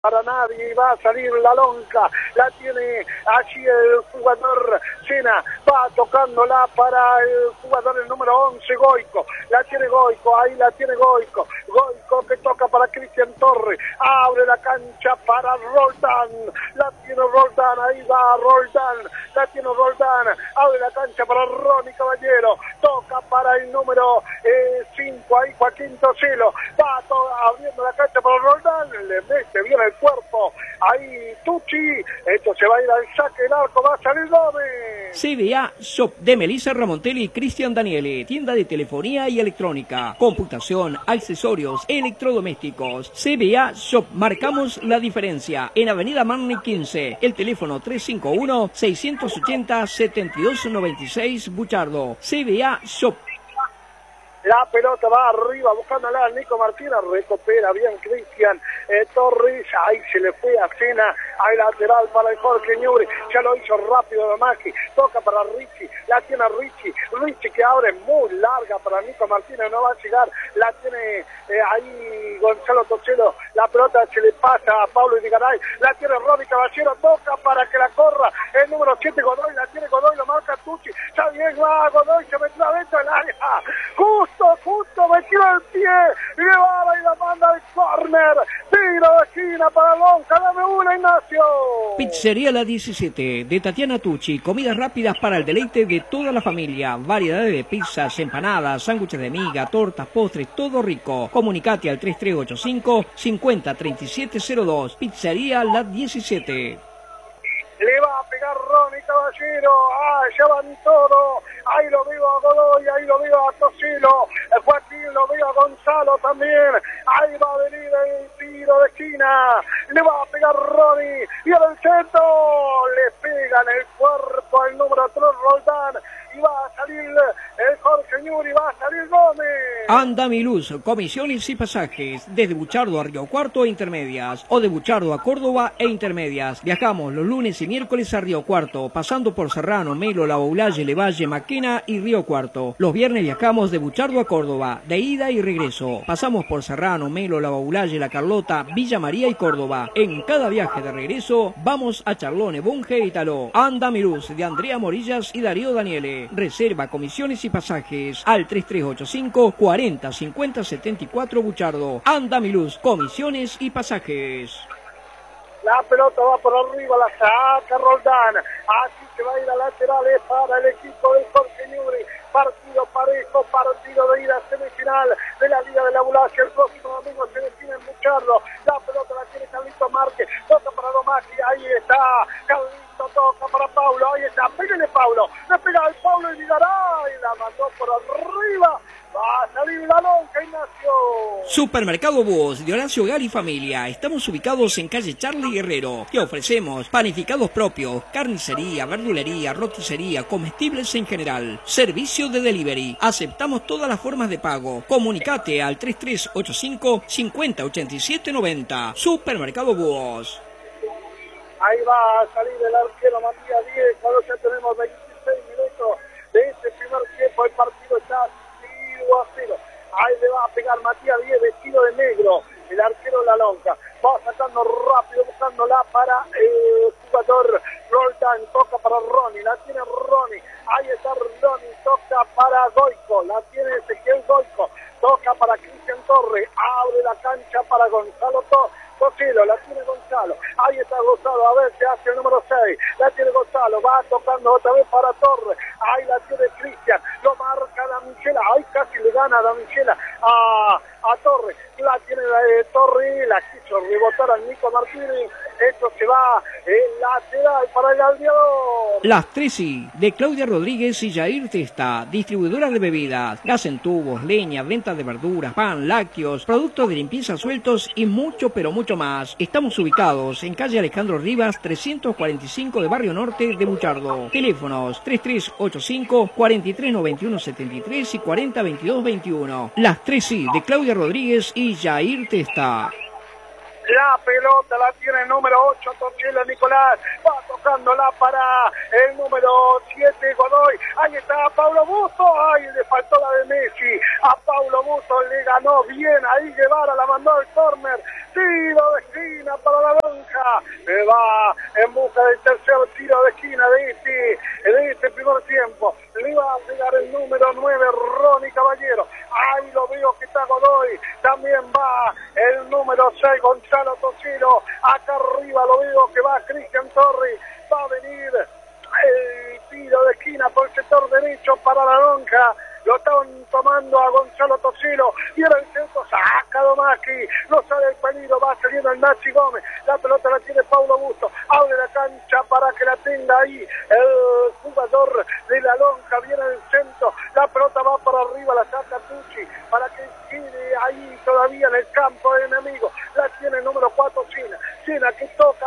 para nadie, va a salir la lonja, la tiene allí el jugador Sena, va tocándola para el jugador el número 11, Goico, la tiene Goico, ahí la tiene Goico, Goico que toca para Cristian Torres, abre la cancha para Roldán, la tiene Roldán, ahí va Roldán, la tiene Roldán, abre la cancha para Ronnie Caballero, toca para el número 5, ahí Joaquín Toselo, va abriendo la cancha para Roldán, le mete bien el cuerpo, ahí Tucci, esto se va a ir al saque, el arco va a salir Gómez. CBA Shop de Melissa Ramontelli y Cristian Daniele, tienda de telefonía y electrónica, computación, accesorios, electrodomésticos. CBA Shop, marcamos la diferencia. En Avenida Marne 15, el teléfono 351-680-7296, Buchardo. CBA Shop. La pelota va arriba, buscándola a Nico Martínez, recupera bien Cristian Torres, ahí se le fue a Sena, al lateral para el Jorge Ñubre, ya lo hizo rápido Domagi, toca para Richie, la tiene Richie que abre muy larga para Nico Martínez, no va a llegar, la tiene ahí Gonzalo Toselo, la pelota se le pasa a Pablo Irigaray, la tiene Ronnie Caballero, toca para que la corra, el número 7 Godoy, la tiene Godoy, lo marca Tucci, ya bien va Godoy, se metió adentro del área, justo metió el pie, y le va y la manda al córner, tiro de esquina para Lonja, dame una Ignacio. Pizzería La 17, de Tatiana Tucci, comidas rápidas para el deleite de toda la familia, variedades de pizzas, empanadas, sándwiches de miga, tortas, postres, todo rico. Comunicate al 3385-503702, Pizzería La 17. Le va a pegar Ronnie Caballero, ya van todo, ahí lo veo a Godoy, ahí lo veo a Tosilo, Joaquín lo veo a Gonzalo también, ahí va a venir el tiro de esquina, le va a pegar Ronnie, y al centro, le pega en el cuerpo el número 3 Roldán, y va a salir el Jorge Ñuri, va a salir Gómez. Andamiluz, comisiones y pasajes, desde Buchardo a Río Cuarto e Intermedias, o de Buchardo a Córdoba e Intermedias. Viajamos los lunes y miércoles a Río Cuarto, pasando por Serrano, Melo, La Baulalle, Levalle, Maquena y Río Cuarto. Los viernes viajamos de Buchardo a Córdoba, de ida y regreso. Pasamos por Serrano, Melo, La Baulalle, La Carlota, Villa María y Córdoba. En cada viaje de regreso, vamos a Charlone, Bunge y Taló. Andamiluz, de Andrea Morillas y Darío Daniele. Reserva, comisiones y pasajes al 3385 40 50 74 Buchardo. Andamiluz, comisiones y pasajes. La pelota va por arriba, la saca Roldán, así se va a ir a laterales para el equipo de Jorge Ñubre. Partido parejo, partido de ida semifinal de la Liga de la Bulacia. El próximo domingo se define en Buchardo. La pelota la tiene Carlito Márquez, toca para Domagi, ahí está Carlito, toca para Paulo, ahí está, pégale Paulo, le pega al Paulo y Vigaray, la mandó por arriba. Va a salir la lonja, Ignacio. Supermercado Búhos de Horacio Gal y Familia. Estamos ubicados en calle Charlie Guerrero. Te ofrecemos panificados propios, carnicería, verdulería, roticería, comestibles en general. Servicio de delivery. Aceptamos todas las formas de pago. Comunicate al 3385 50 87 90. Supermercado Búhos. Ahí va a salir el arquero Matías 10. Cuando ya tenemos 26 minutos de este primer tiempo, el partido está 0-0. Ahí le va a pegar Matías 10 vestido de negro, el arquero La Lonja. Va sacando rápido, buscándola para el jugador Roldán, toca para Ronnie, la tiene Ronnie, ahí está Ronnie, toca para Goico, la tiene Ezequiel Goico, toca para Cristian Torres, abre la cancha para Gonzalo Tosilo, la tiene Gonzalo, ahí está Gonzalo, a ver qué hace el número 6, la tiene Gonzalo, va tocando otra vez para Torres, ahí la tiene Cristian, lo marca Damichela, ahí casi le gana Damichela a Torres, la tiene Torres, la quiso rebotar al Nico Martínez, esto se va el lateral para el Aldeador. Las Tresi, de Claudia Rodríguez y Jair Testa, distribuidora de bebidas, gas en tubos, leña, venta de verduras, pan, lácteos, productos de limpieza sueltos y mucho pero mucho más. Estamos ubicados en calle Alejandro Rivas 345 de Barrio Norte de Buchardo. Teléfonos 3385 43 91 73 y 40 22 21. Las Tresi, de Claudia Rodríguez y Jair Testa. La pelota la tiene el número 8, Torcielo Nicolás. Va tocándola para el número 7, Godoy. Ahí está Paulo Busto. Ay, le faltó la de Messi. A Paulo Busto le ganó bien. Ahí Guevara la mandó al córner. Tiro de esquina para la Lonja. Me va en busca del tercer tiro de esquina de este primer tiempo. Le va a pegar el número 9, Ronnie Caballero. Ahí lo veo que está Godoy. También va el número 6, Gonzalo Tocino. Acá arriba lo veo que va Cristian Torri. Va a venir el tiro de esquina por el sector derecho para la Lonja. Lo están tomando a Gonzalo Tocino. Viene el centro, saca Domaki. No sale el peligro, va saliendo el Nachi Gómez. La pelota la tiene Paulo Busto. Abre la cancha para que la tenga ahí el jugador de la Lonja. Viene el centro. La pelota va para arriba, la saca Tucci para que quede ahí todavía en el campo enemigo. La tiene el número 4, China. China que toca